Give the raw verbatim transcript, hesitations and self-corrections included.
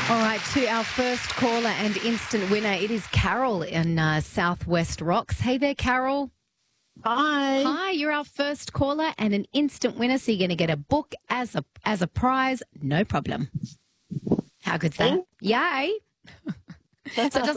All right, to our first caller and instant winner. It is Carol in uh, Southwest Rocks. Hey there, Carol. Hi. Hi, you're our first caller and an instant winner, so you're going to get a book as a as a prize. No problem. How good's that? Yay. So it doesn't